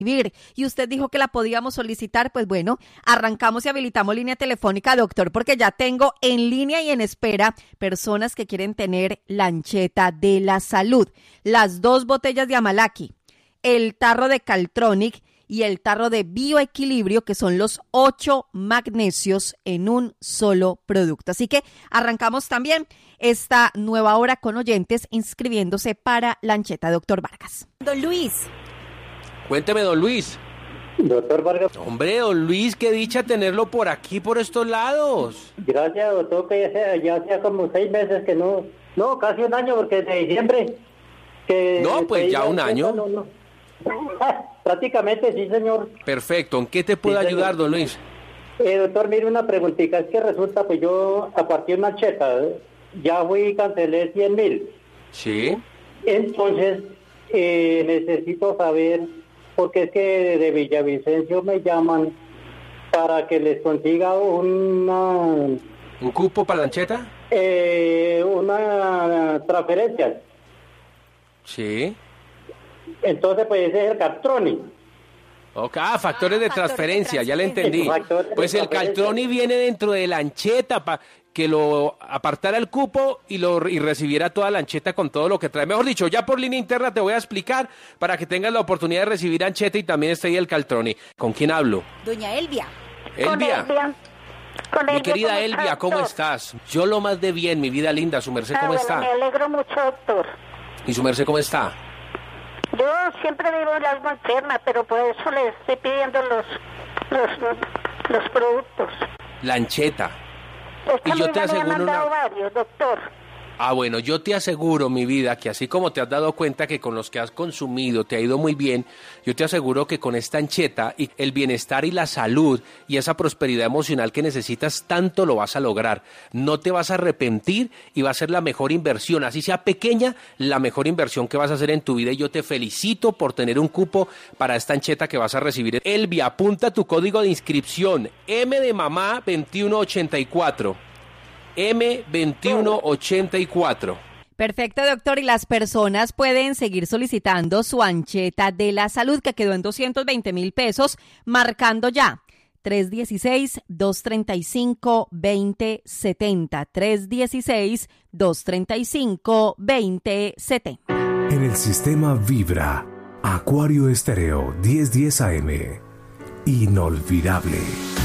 Y usted dijo que la podíamos solicitar, pues bueno, arrancamos y habilitamos línea telefónica, doctor, porque ya tengo en línea y en espera personas que quieren tener lancheta de la salud. Las 2 botellas de Amalaki, el tarro de Caltronic y el tarro de Bioequilibrio, que son los 8 magnesios en un solo producto. Así que arrancamos también esta nueva hora con oyentes inscribiéndose para lancheta, doctor Vargas. Don Luis. Cuénteme, don Luis. Doctor Vargas. Hombre, don Luis, qué dicha tenerlo por aquí, por estos lados. Gracias, doctor, que ya hacía como 6 meses que no, casi un año, porque de diciembre. No, pues ya un año. No. Prácticamente, sí, señor. Perfecto, ¿en qué te puedo ayudar, don Luis? Doctor, mire una preguntita, es que resulta, pues yo, a partir de una cheta, ya fui y cancelé 100,000. Sí. Entonces, necesito saber, porque es que de Villavicencio me llaman para que les consiga ¿Un cupo para lancheta? Una transferencia. Sí. Entonces, pues ese es el Caltronic. Okay. Factores de transferencia, ya le entendí. Pues el Caltronic viene dentro de la lancheta para que lo apartara el cupo y recibiera toda la lancheta con todo lo que trae. Mejor dicho, ya por línea interna te voy a explicar para que tengas la oportunidad de recibir lancheta y también esté ahí el Caltronic. ¿Con quién hablo? Doña Elvia. Elvia. Con mi querida Elvia, ¿cómo estás? Yo lo más de bien, mi vida linda. ¿Su merced cómo está? Me alegro mucho, doctor. ¿Y su merced cómo está? Yo siempre vivo en algo enferma, pero por eso le estoy pidiendo los productos. Lancheta. Y yo te aseguro me han mandado varios, doctor. Bueno, yo te aseguro, mi vida, que así como te has dado cuenta que con los que has consumido te ha ido muy bien, yo te aseguro que con esta lancheta y el bienestar y la salud y esa prosperidad emocional que necesitas tanto lo vas a lograr. No te vas a arrepentir y va a ser la mejor inversión, así sea pequeña, la mejor inversión que vas a hacer en tu vida, y yo te felicito por tener un cupo para esta lancheta que vas a recibir. Elvia, apunta tu código de inscripción, M de mamá 2184. M2184. Perfecto, doctor. Y las personas pueden seguir solicitando su lancheta de la salud, que quedó en 220,000 pesos, marcando ya 316-235-2070. 316-235-2070. En el sistema Vibra, Acuario Estéreo 1010 AM. Inolvidable.